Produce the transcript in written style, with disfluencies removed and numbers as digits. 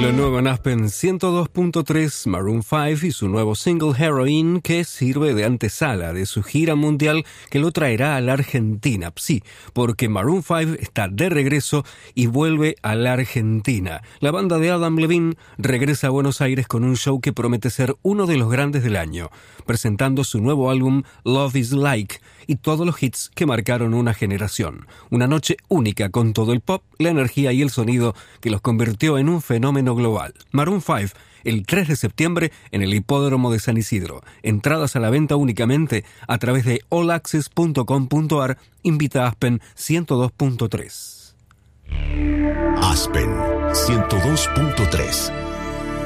Lo nuevo en Aspen 102.3, Maroon 5 y su nuevo single Heroin, que sirve de antesala de su gira mundial que lo traerá a la Argentina. Sí, porque Maroon 5 está de regreso y vuelve a la Argentina. La banda de Adam Levine regresa a Buenos Aires con un show que promete ser uno de los grandes del año, presentando su nuevo álbum Love is Like y todos los hits que marcaron una generación. Una noche única con todo el pop, la energía y el sonido que los convirtió en un fenómeno global. Maroon 5, el 3 de septiembre en el Hipódromo de San Isidro. Entradas a la venta únicamente a través de allaccess.com.ar. Invita a Aspen 102.3. Aspen 102.3.